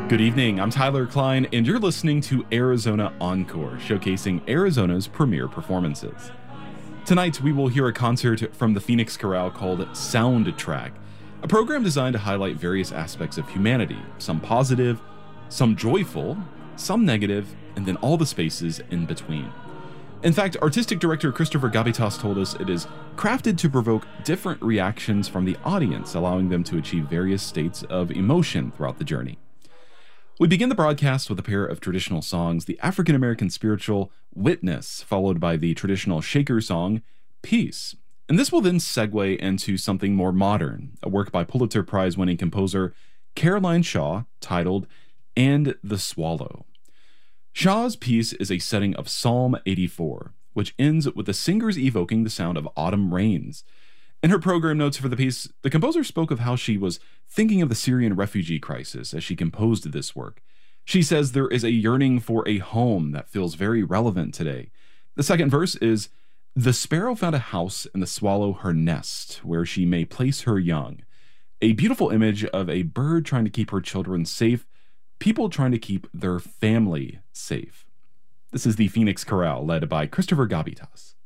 Good evening, I'm Tyler Klein, and you're listening to Arizona Encore, showcasing Arizona's premier performances. Tonight, we will hear a concert from the Phoenix Chorale called Soundtrack, a program designed to highlight various aspects of humanity, some positive, some joyful, some negative, and then all the spaces in between. In fact, artistic director Christopher Gavitas told us it is crafted to provoke different reactions from the audience, allowing them to achieve various states of emotion throughout the journey. We begin the broadcast with a pair of traditional songs, the African American spiritual Witness, followed by the traditional Shaker song, Peace. And this will then segue into something more modern, a work by Pulitzer Prize-winning composer Caroline Shaw titled And the Swallow. Shaw's piece is a setting of Psalm 84, which ends with the singers evoking the sound of autumn rains. In her program notes for the piece, the composer spoke of how she was thinking of the Syrian refugee crisis as she composed this work. She says there is a yearning for a home that feels very relevant today. The second verse is, "The sparrow found a house and the swallow her nest, where she may place her young." A beautiful image of a bird trying to keep her children safe, people trying to keep their family safe. This is the Phoenix Chorale, led by Christopher Gavitas.